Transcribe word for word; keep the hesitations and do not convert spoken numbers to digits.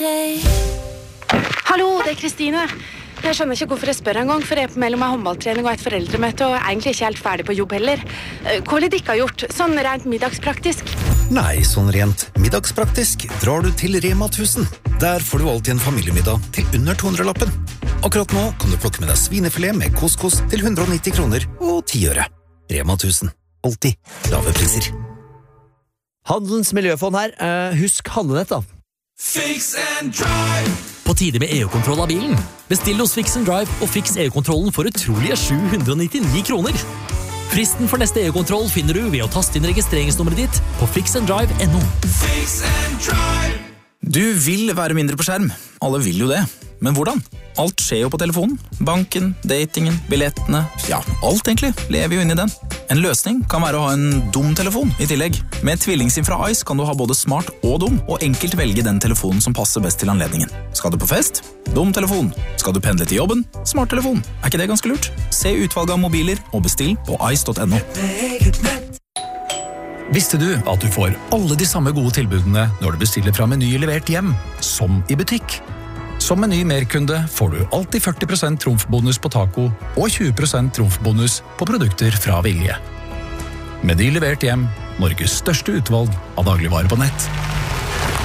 Hallo, det er Kristine. Jeg skjønner ikke hvorfor jeg spør en gang, for jeg er på mellom en håndballtrening og et foreldremøte, og egentlig ikke helt ferdig på jobb heller. Hva vil dere ha gjort, sånn rent middagspraktisk? Nei, sånn rent middagspraktisk drar du til Rema tusen. Der får du alltid en familiemiddag til under to hundre-lappen. Akkurat nå kan du plukke med deg svinefilet med couscous til hundre og nitti kroner og ti øre. Rema tusen. Alltid lave priser. Handelens miljøfond her. Uh, husk handlenett da. Fix and Drive! På tide med E U-kontroll av bilen. Bestill hos Fix and Drive og fiks E U-kontrollen for utrolige sju hundre og nittini kroner. Fristen for neste E U-kontroll finner du ved å taste inn registreringsnummeret ditt på fix and drive punktum no. Fix and Drive! Du vil være mindre på skjerm. Alle vil jo det. Men hvordan? Alt skjer jo på telefonen. Banken, datingen, billettene. Ja, alt egentlig lever jo inn i den. En løsning kan være å ha en dum telefon i tillegg. Med TvillingSIM fra Ice kan du ha både smart og dum, og enkelt velge den telefonen som passer best til anledningen. Skal du på fest? Dum telefon. Skal du pendle til jobben? Smart telefon. Er ikke det ganske lurt? Se utvalget av mobiler og bestill på ice punktum no. Visste du at du får alle de samme gode tilbudene når du bestiller fra Meny levert hjem, som i butikk? Som Meny Merkunde får du alltid førti prosent trumfbonus på taco og tjue prosent trumfbonus på produkter fra Vilje. Meny levert hjem, Norges største utvalg av dagligvarer på nett.